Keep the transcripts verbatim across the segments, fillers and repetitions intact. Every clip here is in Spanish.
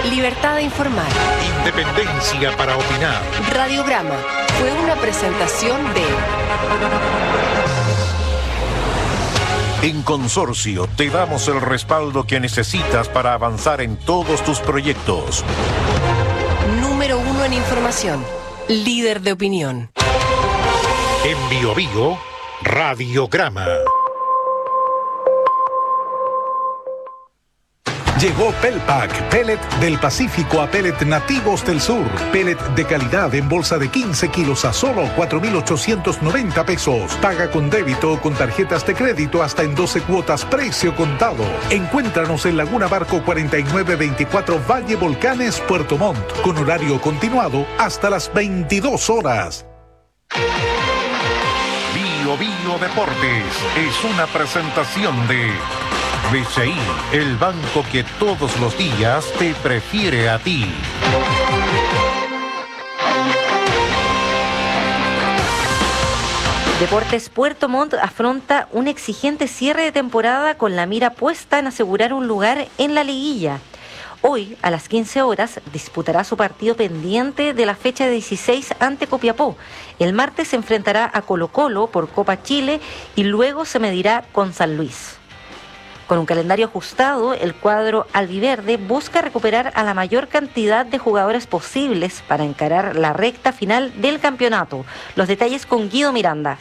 Libertad de informar. Independencia para opinar. Radiograma fue una presentación de... En Consorcio te damos el respaldo que necesitas para avanzar en todos tus proyectos. Número uno en información. Líder de opinión. En Bio Bio, Radiograma. Llegó Pelpack, pellet del Pacífico a pellet nativos del sur. Pellet de calidad en bolsa de quince kilos a solo cuatro mil ochocientos noventa pesos. Paga con débito o con tarjetas de crédito hasta en doce cuotas, precio contado. Encuéntranos en Laguna Barco cuarenta y nueve veinticuatro Valle Volcanes, Puerto Montt, con horario continuado hasta las veintidós horas. Bio Bio Deportes es una presentación de B C I, el banco que todos los días te prefiere a ti. Deportes Puerto Montt afronta un exigente cierre de temporada con la mira puesta en asegurar un lugar en la liguilla. Hoy, a las quince horas, disputará su partido pendiente de la fecha dieciséis ante Copiapó. El martes se enfrentará a Colo-Colo por Copa Chile y luego se medirá con San Luis. Con un calendario ajustado, el cuadro albiverde busca recuperar a la mayor cantidad de jugadores posibles para encarar la recta final del campeonato. Los detalles con Guido Miranda.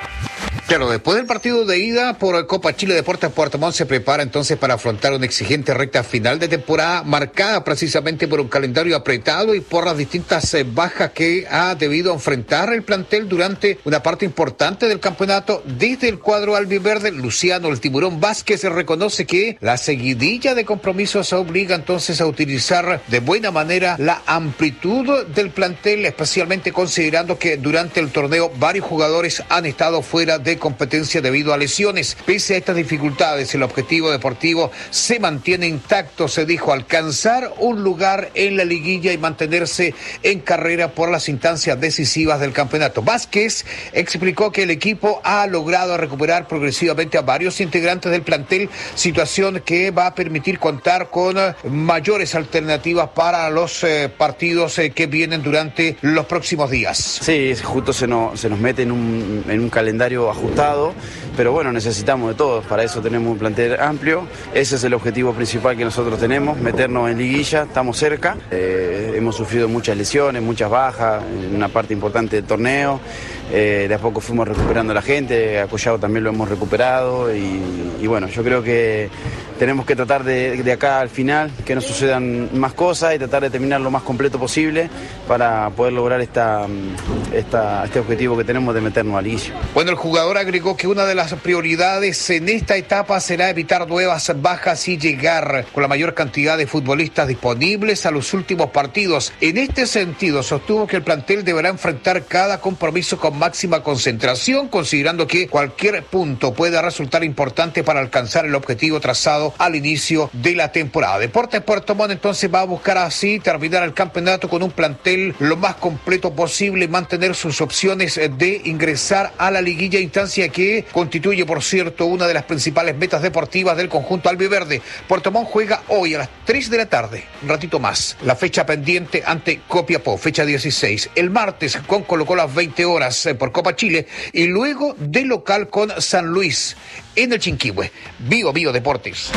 Claro, después del partido de ida por Copa Chile, Deportes Puerto Montt se prepara entonces para afrontar una exigente recta final de temporada marcada precisamente por un calendario apretado y por las distintas eh, bajas que ha debido enfrentar el plantel durante una parte importante del campeonato. Desde el cuadro albiverde, Luciano el Tiburón Vázquez reconoce que la seguidilla de compromisos obliga entonces a utilizar de buena manera la amplitud del plantel, especialmente considerando que durante el torneo varios jugadores han estado fuera de competencia debido a lesiones. Pese a estas dificultades, el objetivo deportivo se mantiene intacto, se dijo, alcanzar un lugar en la liguilla y mantenerse en carrera por las instancias decisivas del campeonato. Vázquez explicó que el equipo ha logrado recuperar progresivamente a varios integrantes del plantel, situación que va a permitir contar con mayores alternativas para los eh, partidos eh, que vienen durante los próximos días. Sí, justo se nos, se nos mete en un, en un calendario ajustado, pero bueno, necesitamos de todos, para eso tenemos un plantel amplio, ese es el objetivo principal que nosotros tenemos, meternos en liguilla, estamos cerca, eh, hemos sufrido muchas lesiones, muchas bajas, en una parte importante del torneo, eh, de a poco fuimos recuperando a la gente, a Collado también lo hemos recuperado y, y bueno, yo creo que tenemos que tratar de, de acá al final que no sucedan más cosas y tratar de terminar lo más completo posible para poder lograr esta, esta, este objetivo que tenemos de meternos a liguilla. Bueno, el jugador agregó que una de las prioridades en esta etapa será evitar nuevas bajas y llegar con la mayor cantidad de futbolistas disponibles a los últimos partidos. En este sentido, sostuvo que el plantel deberá enfrentar cada compromiso con máxima concentración, considerando que cualquier punto puede resultar importante para alcanzar el objetivo trazado al inicio de la temporada. Deportes Puerto Montt entonces va a buscar así terminar el campeonato con un plantel lo más completo posible y mantener sus opciones de ingresar a la liguilla, instancia que constituye, por cierto, una de las principales metas deportivas del conjunto albiverde. Puerto Montt juega hoy a las tres de la tarde, un ratito más, la fecha pendiente ante Copiapó, fecha dieciséis. El martes con Colo-Colo a las veinte horas eh, por Copa Chile y luego de local con San Luis en el Chinquihue. Bio Bio Deportes.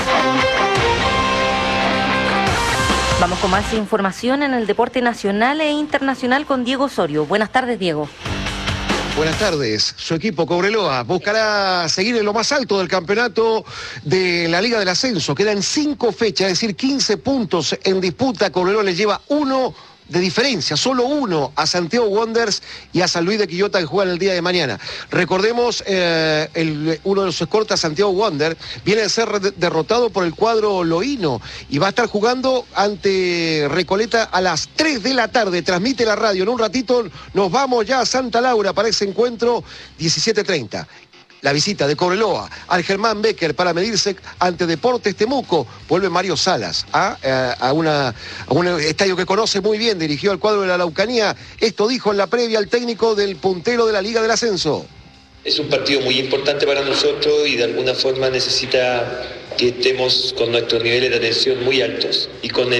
Vamos con más información en el deporte nacional e internacional con Diego Osorio. Buenas tardes, Diego. Buenas tardes. Su equipo Cobreloa buscará seguir en lo más alto del campeonato de la Liga del Ascenso. Quedan cinco fechas, es decir, quince puntos en disputa. Cobreloa le lleva uno de diferencia, solo uno a Santiago Wanderers y a San Luis de Quillota, que juegan el día de mañana. Recordemos, eh, el, uno de los escoltas, Santiago Wanderers, viene a ser de, derrotado por el cuadro loíno y va a estar jugando ante Recoleta a las tres de la tarde. Transmite la radio. En un ratito nos vamos ya a Santa Laura para ese encuentro, diecisiete treinta. La visita de Cobreloa al Germán Becker para medirse ante Deportes Temuco. Vuelve Mario Salas a, a, a, una, a un estadio que conoce muy bien, dirigió al cuadro de la Araucanía. Esto dijo en la previa el técnico del puntero de la Liga del Ascenso. Es un partido muy importante para nosotros y de alguna forma necesita que estemos con nuestros niveles de atención muy altos y con el